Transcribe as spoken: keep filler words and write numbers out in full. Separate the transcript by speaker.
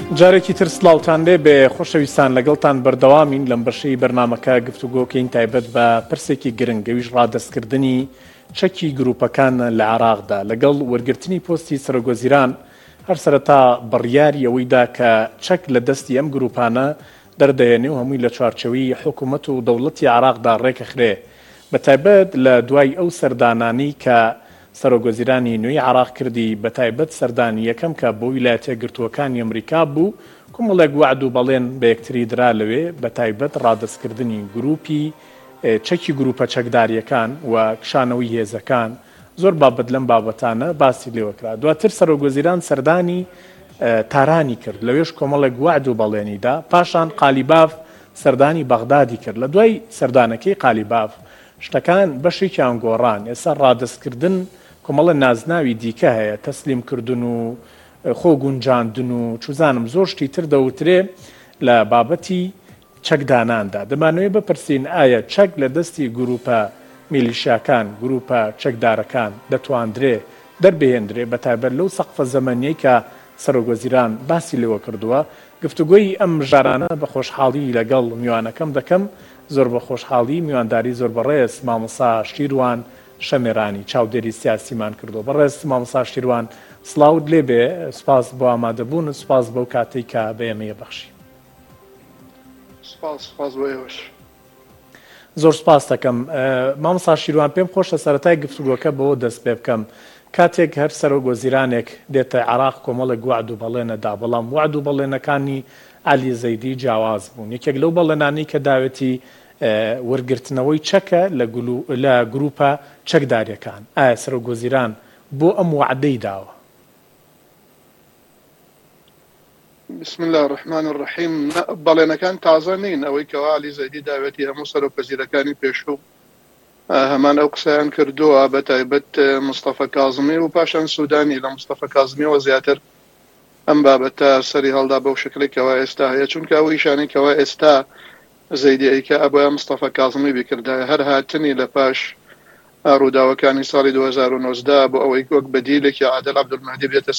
Speaker 1: جارێکی تر سلااوتان لێ بێ خۆشەویستان لەگەڵتان بەردەوامین لەم بەشەی بەرنامەکە گفتوگۆکەین تایبەت بە پرسێکی گرنگەویش ڕادەستکردنی چەکی گروپەکان لە عێراقدا لەگەڵ وەرگرتنی پۆستی سەرۆکوەزیران هەر سەرەتا بڕیاری ئەوەیدا کە چەک لە دەستی ئەم گروپانە دەردەێنێ و هەمووی لە چوارچەوەی حکوومەت و دەوڵەتی عێراقدا ڕێکەخرێ بەتایبەت لە دوای ئەو سەردانانی کە سەرۆکوەزیرانی نوێی عێراق کردی بەتایبەت سەردانی یەکەم کە بۆ ویلایەتە یەکگرتووەکانی ئەمریکا بوو کۆمەڵێک وعد و بەڵێن بە یەکتری درا لەوێ بەتایبەت ڕادەستکردنی گروپی چەکی گروپە چەکداریەکان و کشانەوەی هێزەکان زۆر بابەت لەم بابەتانە باسی لێوەکرا دواتر سەرۆکوەزیران سەردانی تارانی کرد لەوێش کۆمەڵێک وعد و بەڵێنیدا پاشان قالیباف سەردانی بەغدادی کرد لە دوای سەردانەکەی قالیباف شتەکان بەشێکیان گۆڕان ئێستا ڕادەستکردن کۆمەڵە نازناوی دیکە هەیە تەسلیمکردن و خۆ گونجاندن و چوزانم زۆر شتی تر دەوترێ لە بابەتی چەکداناندا دەمانوێت بپرسین ئایا چەک لە دەستی گروپە میلیشیاکان گروپە چەکدارەکان دەتواندرێ دەربهێندرێ بەتایبەت لەو سەقفە زەمەنیەی کە سەرۆکوەزیران باسی لێوە کردووە گفتوگۆی ئەم ژارانە بە خۆشحاڵی لەگەڵ میوانەکەم دەکەم زۆر بە خۆشحاڵی میوانداری زۆر بەڕێز مامۆستا شیروان شەمێرانی چاودێری سیاسیمان کردو بەڕێز مامۆستا شیروان سڵاوت لێ بێ سپاس بۆ ئامادەبوون و سپاس بەو کاتەی کە بە ئێمەیە بەخشی
Speaker 2: سپاس سپاس بۆ ئێوەش
Speaker 1: زۆر سپاس دەکەم مامۆستا شیروان پێم خۆشە سەرەتای گفتوگۆکە بەوە دەست پێ بکەم کاتێک هەر سەرۆکوەزیرانێک دێتە عێراق کۆمەڵێک وعد و بەڵێنەدا بەڵام وعد و بەڵێنەکانی عەلی زەیدی جیاواز بوون یەکێک لەو بەڵێنانەی کە داوێتی وەرگرتنەوەی چەکە لە گروپە چەکداریەکان ئایا سەرۆکوەزیران بۆ ئەم وعدەی داوە
Speaker 2: بسم الله الرحمن الرحیم بەڵێنەکان تازە نین ئەوەی کەوا عەلی زەیدی داوێتی هەموو سەرۆکوەزیرەکانی پێشوو هەمان ئەو قسەیان کردووە بەتایبەت مستەفا کاظمی و پاشان سوودانی لە مستەفا کاظمیەوە زیاتر ئەم بابەتە سەری هەڵدا بەو شکلێکەوە ئێستا هەیە چونکە ئەو ئیشانێکەوە ئێستا زەیدی ئەیکە ئەبووە مستەفا کاظمی بکردایە هەر هاتنی لە پاش ڕووداوەکانی ساڵی دوو هەزار و نۆزدە بۆ ئەوەی وەک بەدیلێکی عادل عەبدولمەهدی بێتە